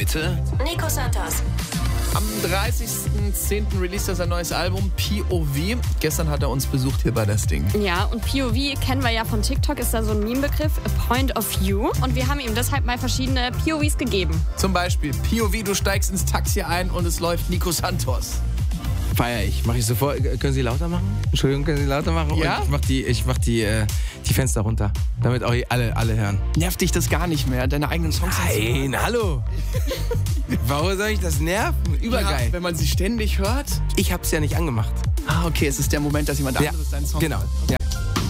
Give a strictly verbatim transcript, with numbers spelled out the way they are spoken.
Heute Nico Santos. Am dreißigsten zehnten released er sein neues Album P O V. Gestern hat er uns besucht hier bei das Ding. Ja, und P O V kennen wir ja von TikTok, ist da so ein Meme-Begriff, a point of view. Und wir haben ihm deshalb mal verschiedene P O Vs gegeben. Zum Beispiel P O V, du steigst ins Taxi ein und es läuft Nico Santos. Feier ich. Mach ich sofort. Können Sie lauter machen? Entschuldigung, können Sie lauter machen? Ja? Und ich mach die, ich mach die, äh, die Fenster runter, damit auch alle, alle hören. Nervt dich das gar nicht mehr, deine eigenen Songs? Nein, hallo. Warum soll ich das nerven? Übergeil. Ja, wenn man sie ständig hört. Ich hab's ja nicht angemacht. Ah, okay, es ist der Moment, dass jemand Ja, anderes deinen Song genau. hört. Ja.